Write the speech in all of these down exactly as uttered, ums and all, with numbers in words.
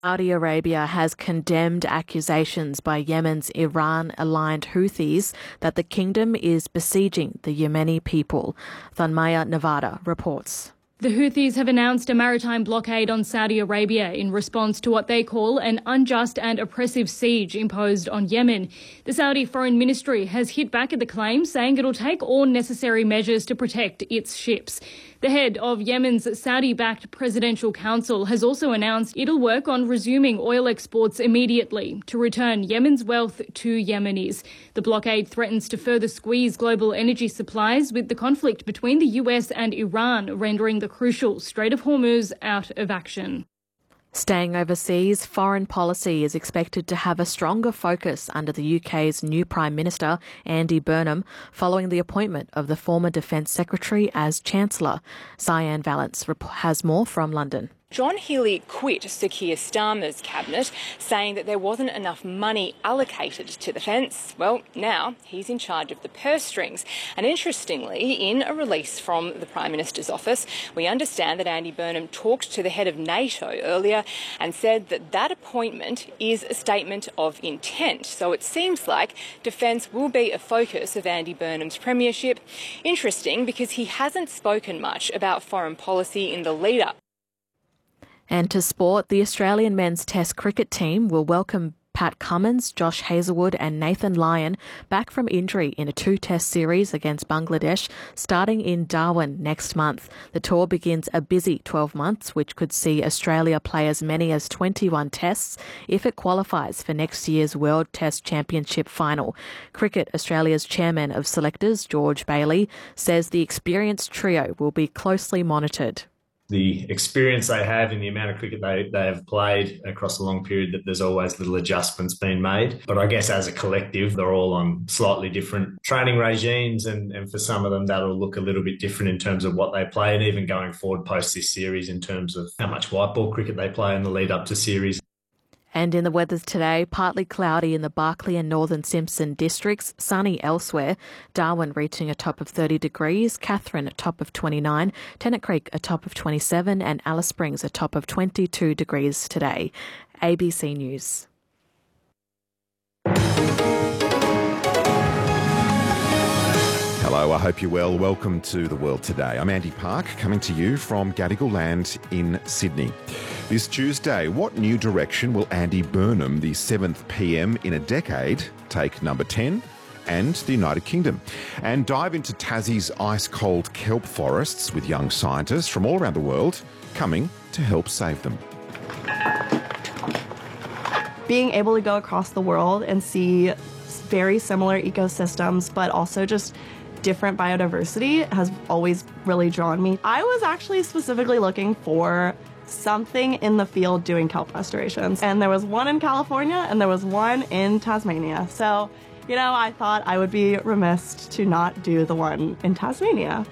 Saudi Arabia has condemned accusations by Yemen's Iran-aligned Houthis that the kingdom is besieging the Yemeni people. Thanmaya Nevada reports. The Houthis have announced a maritime blockade on Saudi Arabia in response to what they call an unjust and oppressive siege imposed on Yemen. The Saudi Foreign Ministry has hit back at the claim, saying it'll take all necessary measures to protect its ships. The head of Yemen's Saudi-backed Presidential Council has also announced it'll work on resuming oil exports immediately to return Yemen's wealth to Yemenis. The blockade threatens to further squeeze global energy supplies, with the conflict between the U S and Iran rendering the crucial Strait of Hormuz out of action. Staying overseas, foreign policy is expected to have a stronger focus under the U K's new Prime Minister, Andy Burnham, following the appointment of the former Defence Secretary as Chancellor. Cyan Valance has more from London. John Healey quit Sir Keir Starmer's cabinet, saying that there wasn't enough money allocated to defence. Well, now he's in charge of the purse strings. And interestingly, in a release from the Prime Minister's office, we understand that Andy Burnham talked to the head of NATO earlier and said that that appointment is a statement of intent. So it seems like defence will be a focus of Andy Burnham's premiership. Interesting, because he hasn't spoken much about foreign policy in the lead-up. And to sport, the Australian men's Test cricket team will welcome Pat Cummins, Josh Hazlewood and Nathan Lyon back from injury in a two-test series against Bangladesh starting in Darwin next month. The tour begins a busy twelve months, which could see Australia play as many as twenty-one tests if it qualifies for next year's World Test Championship final. Cricket Australia's chairman of selectors, George Bailey, says the experienced trio will be closely monitored. The experience they have in the amount of cricket they, they have played across a long period, that there's always little adjustments being made. But I guess as a collective, they're all on slightly different training regimes, and, and for some of them that'll look a little bit different in terms of what they play, and even going forward post this series in terms of how much white ball cricket they play in the lead up to series. And in the weathers today, partly cloudy in the Barkly and Northern Simpson districts, sunny elsewhere. Darwin reaching a top of thirty degrees, Katherine a top of twenty-nine, Tennant Creek a top of twenty-seven and Alice Springs a top of twenty-two degrees today. A B C News. Hello, I hope you're well. Welcome to The World Today. I'm Andy Park, coming to you from Gadigal Land in Sydney. This Tuesday, what new direction will Andy Burnham, the seventh P M in a decade, take number ten and the United Kingdom? And dive into Tassie's ice-cold kelp forests with young scientists from all around the world coming to help save them. Being able to go across the world and see very similar ecosystems, but also just different biodiversity, has always really drawn me. I was actually specifically looking for something in the field doing kelp restorations, and there was one in California and there was one in Tasmania. So, you know, I thought I would be remiss to not do the one in Tasmania.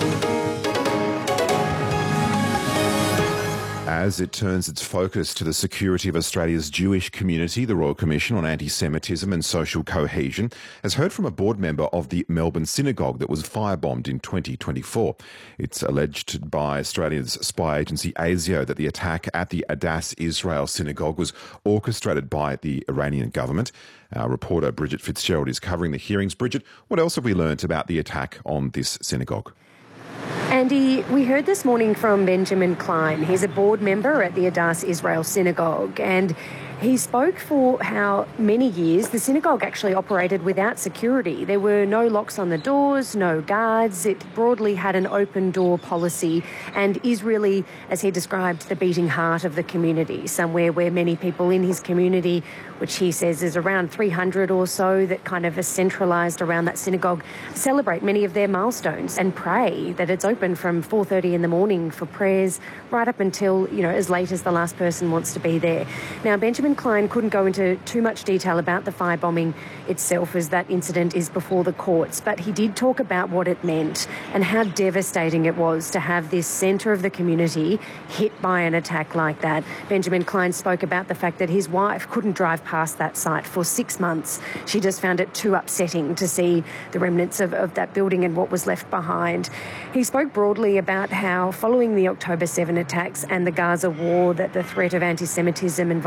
As it turns its focus to the security of Australia's Jewish community, the Royal Commission on Anti-Semitism and Social Cohesion has heard from a board member of the Melbourne synagogue that was firebombed in twenty twenty-four. It's alleged by Australia's spy agency ASIO that the attack at the Adass Israel synagogue was orchestrated by the Iranian government. Our reporter Bridget Fitzgerald is covering the hearings. Bridget, what else have we learnt about the attack on this synagogue? Andy, we heard this morning from Benjamin Klein. He's a board member at the Adass Israel Synagogue, and he spoke for how many years the synagogue actually operated without security. There were no locks on the doors, no guards. It broadly had an open door policy and is really, as he described, the beating heart of the community, somewhere where many people in his community, which he says is around three hundred or so, that kind of are centralised around that synagogue, celebrate many of their milestones and pray that it's open from four thirty in the morning for prayers right up until, you know, as late as the last person wants to be there. Now, Benjamin Klein couldn't go into too much detail about the firebombing itself, as that incident is before the courts, but he did talk about what it meant and how devastating it was to have this centre of the community hit by an attack like that. Benjamin Klein spoke about the fact that his wife couldn't drive past that site for six months. She just found it too upsetting to see the remnants of, of that building and what was left behind. He spoke spoke broadly about how following the October seventh attacks and the Gaza war that the threat of anti-Semitism and